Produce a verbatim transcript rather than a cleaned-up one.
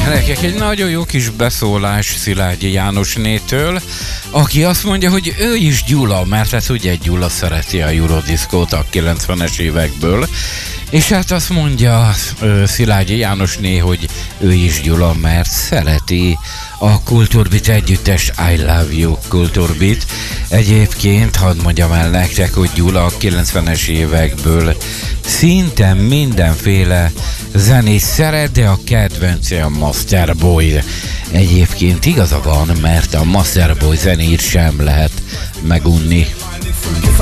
Gyerekek, egy nagyon jó kis beszólás Szilágyi Jánosnétől, aki azt mondja, hogy ő is Gyula, mert hát ugye Gyula szereti a Eurodiszkót a kilencvenes évekből, és hát azt mondja Szilágyi Jánosné, hogy ő is Gyula, mert szereti a Kulturbit együttes I Love You Kulturbit. Egyébként hadd mondjam el nektek, hogy Gyula a kilencvenes évekből szinte mindenféle zenét szeret, de a kedvence a Masterboy. Egyébként igaza van, mert a Masterboy zenét sem lehet megunni.